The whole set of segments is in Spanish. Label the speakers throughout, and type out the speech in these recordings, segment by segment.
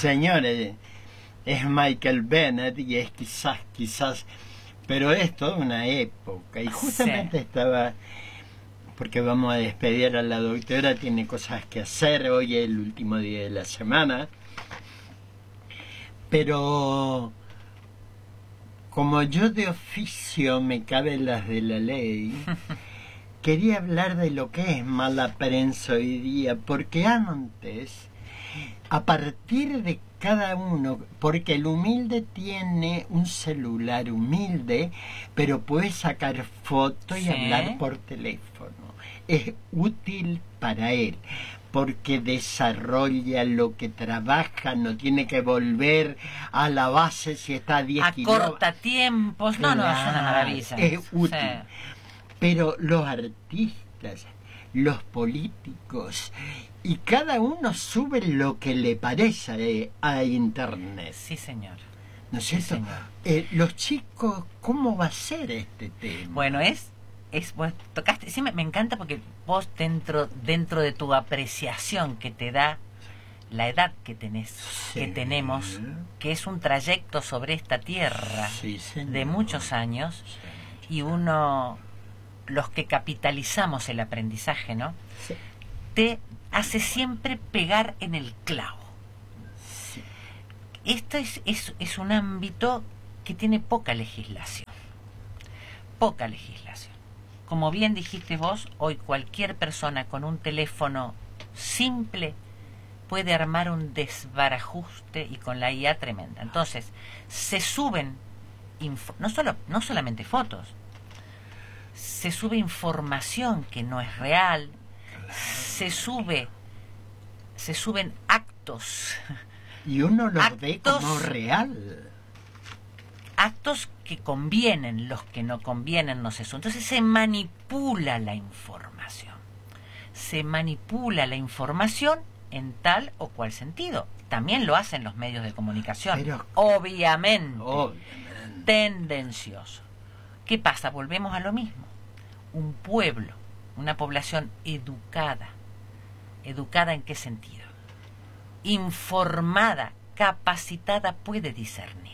Speaker 1: señores, es Michael Bennett y es quizás, pero es toda una época. Y justamente estaba, porque vamos a despedir a la doctora, tiene cosas que hacer, hoy es el último día de la semana, pero como yo de oficio me caben las de la ley, quería hablar de lo que es mala prensa hoy día, porque antes, a partir de cada uno, porque el humilde tiene un celular humilde, pero puede sacar fotos y hablar por teléfono. Es útil para él, porque desarrolla lo que trabaja, no tiene que volver a la base si está a 10 kilómetros.
Speaker 2: Acorta tiempos, claro, es una maravilla.
Speaker 1: Es útil. Pero los artistas, los políticos, y cada uno sube lo que le parece a Internet.
Speaker 2: Sí, señor.
Speaker 1: ¿No es cierto? Sí, los chicos, ¿cómo va a ser este tema?
Speaker 2: Bueno, vos tocaste, sí, me encanta porque vos dentro de tu apreciación que te da la edad que tenemos, que es un trayecto sobre esta tierra de muchos años, y los que capitalizamos el aprendizaje, ¿no? Sí. Te hace siempre pegar en el clavo. Sí. Esto es un ámbito que tiene poca legislación. Poca legislación. Como bien dijiste vos, hoy cualquier persona con un teléfono simple puede armar un desbarajuste y con la IA tremenda. Entonces, se suben no solamente fotos, se sube información que no es real, se suben actos.
Speaker 1: Y uno los ve como real.
Speaker 2: Actos que convienen, los que no convienen no se suben. Entonces se manipula la información. Se manipula la información en tal o cual sentido. También lo hacen los medios de comunicación. Pero, obviamente. Tendencioso. ¿Qué pasa? Volvemos a lo mismo. Un pueblo, una población educada. ¿Educada en qué sentido? Informada, capacitada, puede discernir.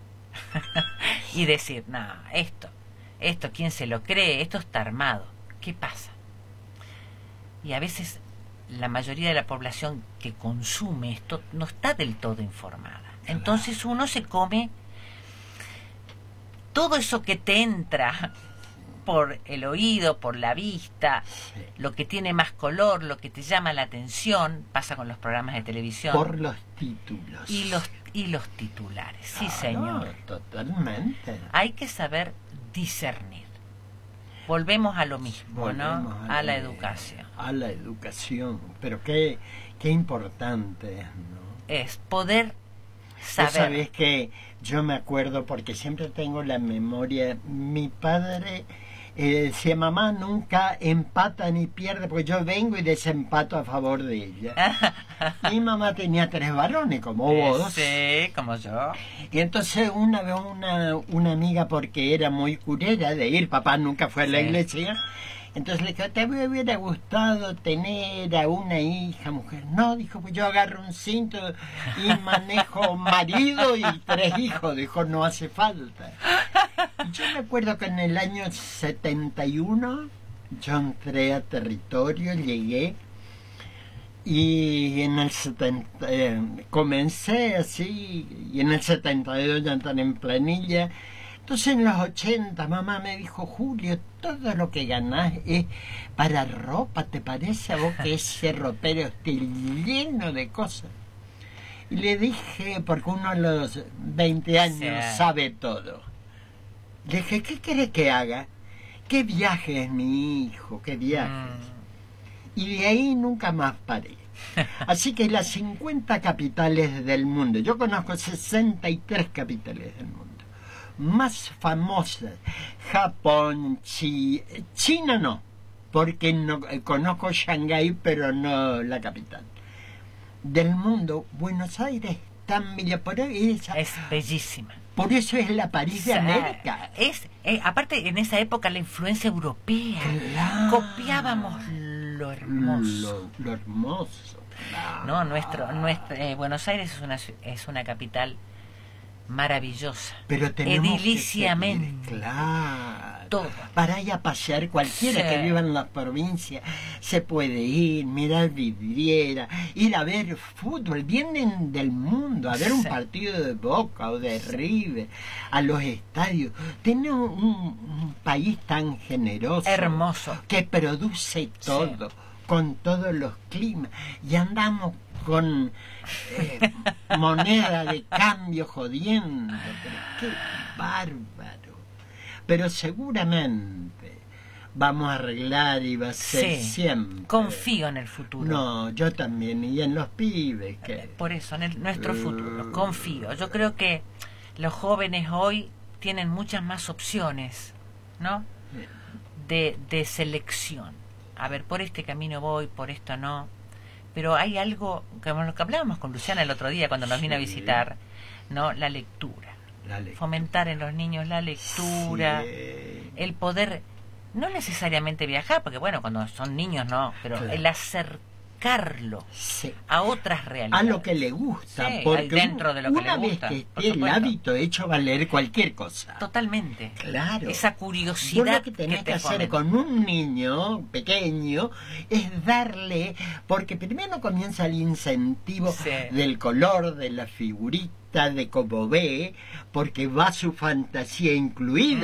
Speaker 2: Y decir, no, esto, ¿quién se lo cree? Esto está armado. ¿Qué pasa? Y a veces la mayoría de la población que consume esto no está del todo informada. Entonces uno se come todo eso que te entra por el oído, por la vista, lo que tiene más color, lo que te llama la atención, pasa con los programas de televisión.
Speaker 1: Por los títulos.
Speaker 2: Y los titulares, sí, señor.
Speaker 1: No, totalmente.
Speaker 2: Hay que saber discernir. Volvemos a lo mismo, ¿no? A la educación.
Speaker 1: A la educación, pero qué importante es, ¿no?
Speaker 2: Es poder saber.
Speaker 1: Vos sabés que yo me acuerdo, porque siempre tengo la memoria, mi padre decía, mamá nunca empata ni pierde, porque yo vengo y desempato a favor de ella. Mi mamá tenía 3 varones, como vos.
Speaker 2: Sí, como yo.
Speaker 1: Y entonces una vez una amiga, porque era muy curera de ir, papá nunca fue a la iglesia, entonces le dije, ¿te hubiera gustado tener a una hija, mujer? No, dijo, pues yo agarro un cinto y manejo marido y 3 hijos. Dijo, no hace falta. Y yo me acuerdo que en el año 71 yo entré a territorio, llegué, y en el 70 comencé así, y en el 72 ya entré en planilla. Entonces en los 80 mamá me dijo, Julio, todo lo que ganás es para ropa, ¿te parece a vos que ese ropero esté lleno de cosas? Y le dije, porque uno a los 20 años sabe todo, le dije, ¿qué querés que haga? ¿Qué viaje es mi hijo? ¿Qué viajes? Y de ahí nunca más paré. Así que las 50 capitales del mundo, yo conozco 63 capitales del mundo, más famosas, Japón, China no, porque no conozco Shanghái, pero no la capital del mundo. Buenos Aires, tan bella, por ahí
Speaker 2: es bellísima.
Speaker 1: Por eso es la París de América.
Speaker 2: Aparte, en esa época la influencia europea. Claro. Copiábamos lo hermoso.
Speaker 1: Lo hermoso.
Speaker 2: ¿no? Buenos Aires es una capital maravillosa,
Speaker 1: pero tenemos
Speaker 2: ediliciamente,
Speaker 1: que seguir, claro,
Speaker 2: todo.
Speaker 1: Para ir a pasear, cualquiera
Speaker 2: Sí.
Speaker 1: que viva en la provincia se puede ir, mirar vidriera, ir a ver fútbol, vienen del mundo a ver un
Speaker 2: Sí.
Speaker 1: partido de Boca o de River, a los estadios. Tenemos un país tan generoso,
Speaker 2: Hermoso.
Speaker 1: que produce todo, con todos los climas, y andamos con moneda de cambio jodiendo, pero qué bárbaro. Pero seguramente vamos a arreglar y va a ser siempre.
Speaker 2: Confío en el futuro.
Speaker 1: No, yo también, y en los pibes que...
Speaker 2: Por eso, en nuestro futuro, confío. Yo creo que los jóvenes hoy tienen muchas más opciones, ¿no? De selección. A ver, por este camino voy, por esto no. Pero hay algo, como lo que hablábamos con Luciana el otro día cuando nos vino a visitar, ¿no? La lectura. Fomentar en los niños la lectura, el poder, no necesariamente viajar, porque bueno, cuando son niños no, pero el acercarlo a otras realidades.
Speaker 1: A lo que le gusta,
Speaker 2: Sí,
Speaker 1: porque
Speaker 2: dentro de lo que
Speaker 1: una
Speaker 2: le gusta,
Speaker 1: vez que
Speaker 2: por
Speaker 1: esté el
Speaker 2: supuesto.
Speaker 1: hábito hecho, va a leer cualquier cosa.
Speaker 2: Totalmente.
Speaker 1: Claro.
Speaker 2: Esa
Speaker 1: Vos
Speaker 2: curiosidad
Speaker 1: lo que tenés que
Speaker 2: te
Speaker 1: hacer
Speaker 2: fomenta.
Speaker 1: con un niño pequeño es darle, porque primero comienza el incentivo del color, de la figurita, de cómo ve, porque va su fantasía incluida.